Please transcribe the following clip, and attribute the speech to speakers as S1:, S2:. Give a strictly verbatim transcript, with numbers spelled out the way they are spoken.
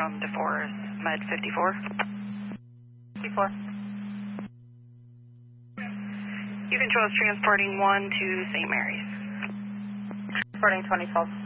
S1: from DeForest, Med fifty-four.
S2: fifty-four.
S1: You control is transporting one to Saint Mary's.
S2: Transporting twenty twelve.